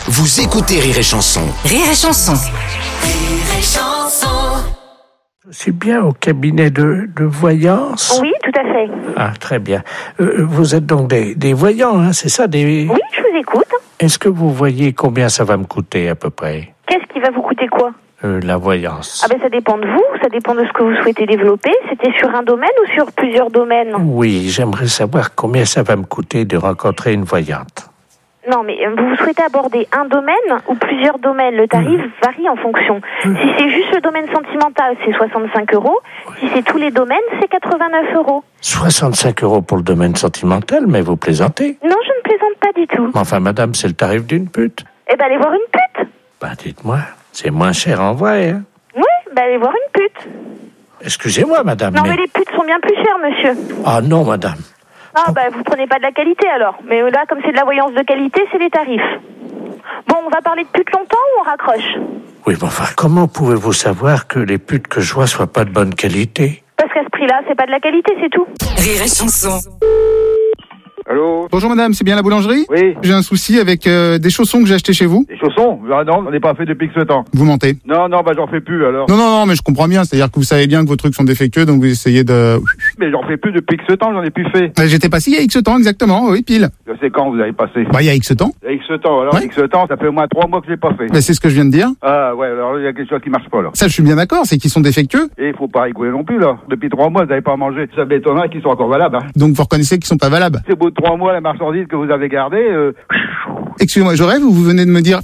Vous écoutez Rire et Chanson. Rire et Chanson. Rire et Chanson. C'est bien au cabinet de voyance? Oui, tout à fait. Ah, très bien. Vous êtes donc des voyants, hein, c'est ça Oui, je vous écoute. Est-ce que vous voyez combien ça va me coûter à peu près? Qu'est-ce qui va vous coûter quoi? La voyance. Ah ben ça dépend de vous, ça dépend de ce que vous souhaitez développer. C'était sur un domaine ou sur plusieurs domaines? Oui, j'aimerais savoir combien ça va me coûter de rencontrer une voyante. Non, mais vous souhaitez aborder un domaine ou plusieurs domaines? Le tarif varie en fonction. Si c'est juste le domaine sentimental, c'est 65 €. Si c'est tous les domaines, c'est 89 €. 65 € pour le domaine sentimental, mais vous plaisantez? Non, je ne plaisante pas du tout. Enfin, madame, c'est le tarif d'une pute. Eh ben, allez voir une pute. Ben, dites-moi, c'est moins cher en vrai, hein? Oui, ben, allez voir une pute. Excusez-moi, madame, Non, mais les putes sont bien plus chères, monsieur. Ah non, madame. Ah, ben, vous prenez pas de la qualité, alors. Mais là, comme c'est de la voyance de qualité, c'est les tarifs. Bon, on va parler de pute longtemps ou on raccroche? Oui, mais enfin, comment pouvez-vous savoir que les putes que je vois soient pas de bonne qualité? Parce qu'à ce prix-là, c'est pas de la qualité, c'est tout. Rire et Chanson. Allô? Bonjour madame, c'est bien la boulangerie? Oui. J'ai un souci avec des chaussons que j'ai achetés chez vous. Des chaussons? Ah non, on n'est pas fait depuis que ce temps. Vous mentez. Non, bah j'en fais plus alors. Non, mais je comprends bien, c'est-à-dire que vous savez bien que vos trucs sont défectueux, donc vous essayez de... Mais j'en fais plus depuis que ce temps, j'en ai plus fait. J'étais passé il y a X temps, exactement, oui, pile. Je sais quand vous avez passé. Bah, il y a X temps. Il y a X temps, alors Ouais. X temps, ça fait au moins 3 mois que j'ai pas fait. Bah, c'est ce que je viens de dire. Ah ouais, alors il y a quelque chose qui marche pas là. Ça, je suis bien d'accord, c'est qu'ils sont défectueux. Et il faut pas rigoler non plus là. Depuis 3 mois, vous n'avez pas mangé. Ça m'étonnerait qu'ils soient encore valables. Hein. Donc vous reconnaissez qu'ils sont pas valables. C'est au bout de 3 mois, la marchandise que vous avez gardée, Excusez-moi, je rêve ou vous venez de me dire...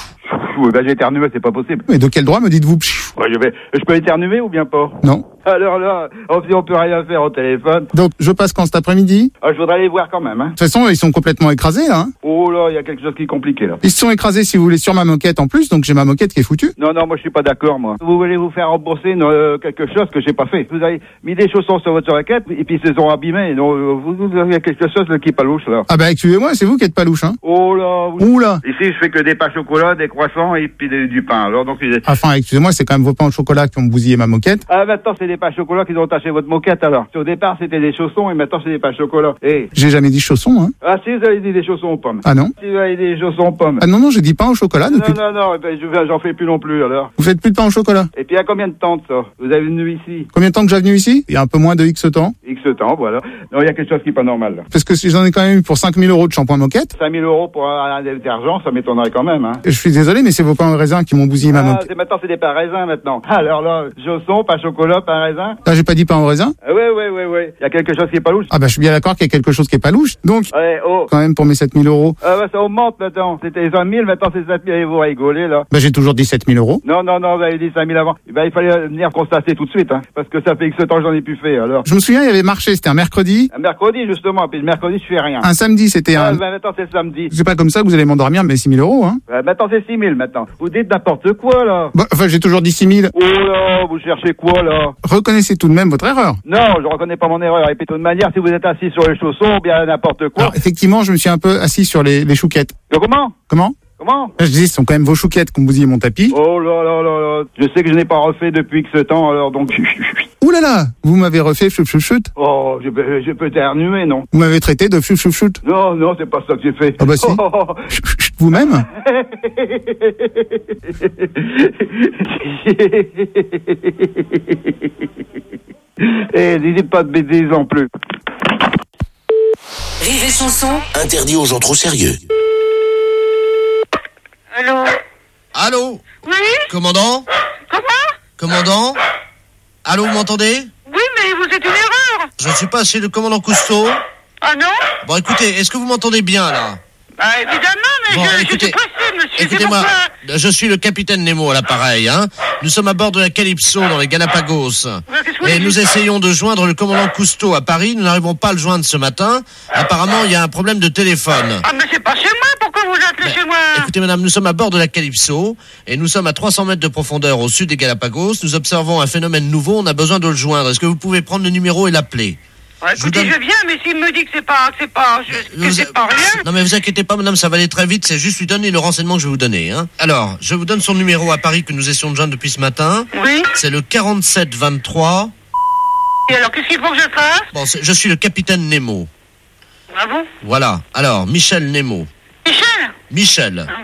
ben j'ai éternué, c'est pas possible. Mais de quel droit me dites-vous? Ouais, je peux éternuer ou bien pas? Non. Alors là, on peut rien faire au téléphone. Donc je passe quand cet après-midi? Ah, je voudrais les voir quand même. Hein. De toute façon, ils sont complètement écrasés là. Hein. Oh là, il y a quelque chose qui est compliqué là. Ils se sont écrasés, si vous voulez, sur ma moquette en plus, donc j'ai ma moquette qui est foutue. Non, moi je suis pas d'accord moi. Vous voulez vous faire rembourser quelque chose que j'ai pas fait. Vous avez mis des chaussons sur votre raquette et puis ils se sont abîmés. Donc vous avez quelque chose là, qui est pas louche là. Ah bah excusez-moi, c'est vous qui êtes pas louche, hein. Oh là. Oula. Ici je fais que des pains au chocolat, des croissants et puis du pain. Alors donc Enfin, excusez-moi, c'est quand même vos pains au chocolat qui ont bousillé ma moquette. ah maintenant c'est des pains au chocolat qui ont taché votre moquette alors. Au départ c'était des chaussons et maintenant c'est des pains au chocolat. Et J'ai jamais dit chaussons, hein. ah si vous avez dit des chaussons aux pommes. Ah non. Si vous avez des chaussons aux pommes. Ah non, j'ai dit pain au chocolat depuis... Non, ben, j'en fais plus non plus alors. Vous faites plus de pain au chocolat? Et puis il y a combien de temps de ça? Vous avez venu ici? Combien de temps que j'ai venu ici? Il y a un peu moins de X temps. X temps, voilà. Non, il y a quelque chose qui est pas normal là. Parce que si j'en ai quand même eu pour 5 000 € de shampoing moquette. 5 000 € pour un détergent, ça m'étonnerait quand même, hein. Je suis désolé, mais c'est vos pains au raisin qui m'ont bousillé ma moquette. Maintenant c'est des pains raisins maintenant. Alors là, chaussons, pain chocolat, pain raisin. Là, j'ai pas dit pain au raisin? Ah, ouais. Il y a quelque chose qui est pas louche. Ah bah je suis bien d'accord qu'il y a quelque chose qui est pas louche. Donc, Ouais, oh. quand même pour mes 7 000 €. Ah ouais, ça augmente maintenant. C'était 5 000, maintenant c'est 7 000 et vous rigolez là. Bah j'ai toujours dit 7 000 €. Non, vous avez dit 5 000 avant. Eh ben, il fallait venir constater tout de suite, hein. Parce que ça fait X temps que j'en ai plus fait, alors. Je me souviens, il y avait marché, c'était un mercredi. Un mercredi, justement, puis le mercredi, je fais rien. Un samedi, c'était Ah, un... ben, maintenant c'est samedi. C'est pas comme ça que vous allez m'endormir, mais 6 000 €, hein. Maintenant c'est 6 000 maintenant. Vous dites n'importe quoi là. Bah, enfin, j'ai toujours dit 6 000. Oh là, vous cherchez quoi là? Reconnaissez tout de même votre erreur. Non, je reconnais pas mon erreur. Et puis de toute manière, si vous êtes assis sur les chaussons, bien n'importe quoi. Alors, effectivement, je me suis un peu assis sur les chouquettes. Comment? Comment? Je disais, ce sont quand même vos chouquettes qu'on bousillé mon tapis. Oh là. Je sais que je n'ai pas refait depuis que ce temps, alors donc. Ouh là là, vous m'avez refait chut. Oh, je peux éternuer, non? Vous m'avez traité de chut. Non, c'est pas ça que j'ai fait. Ah bah si. Oh. Chut, vous-même? Eh, dites pas de bêtises non plus. Rire et Chanson. Interdit aux gens trop sérieux. Allô? Allô? Oui? Commandant? Commandant? Allô, vous m'entendez? Oui, mais vous êtes une erreur. Je ne suis pas chez le commandant Cousteau. Ah non? Bon, écoutez, est-ce que vous m'entendez bien, là? Bah évidemment, mais Bon, je écoutez, suis pressé, monsieur. Écoutez-moi, C'est pourquoi... je suis le capitaine Nemo à l'appareil, hein. Nous sommes à bord de la Calypso dans les Galapagos. qu'est-ce que vous Et dites? nous essayons de joindre le commandant Cousteau à Paris. Nous n'arrivons pas à le joindre ce matin. Apparemment, il y a un problème de téléphone. Ah, mais c'est pas chez moi, pourquoi vous appelez chez moi? Écoutez, madame, nous sommes à bord de la Calypso et nous sommes à 300 mètres de profondeur au sud des Galapagos. Nous observons un phénomène nouveau. On a besoin de le joindre. Est-ce que vous pouvez prendre le numéro et l'appeler? Ouais, écoutez, je viens, mais s'il me dit que c'est pas rien. Non mais vous inquiétez pas, madame, ça va aller très vite. C'est juste lui donner le renseignement que je vais vous donner, hein. Alors, je vous donne son numéro à Paris que nous essayons de joindre depuis ce matin. Oui. C'est le 47 23. Et alors, qu'est-ce qu'il faut que je fasse? Bon, je suis le capitaine Nemo. Ah bon? Voilà. Alors, Michel Nemo. Michel? Michel.